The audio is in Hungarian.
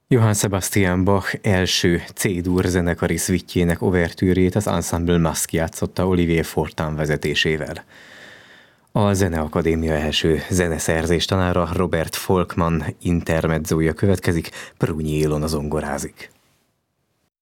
Johann Sebastian Bach első C-dur zenekari szvittjének overtűrét az Ensemble Masque játszotta Olivier Fortin vezetésével. A Zeneakadémia első zeneszerzés tanára Robert Volkmann intermedzója következik, Prunyi Ilona zongorázik.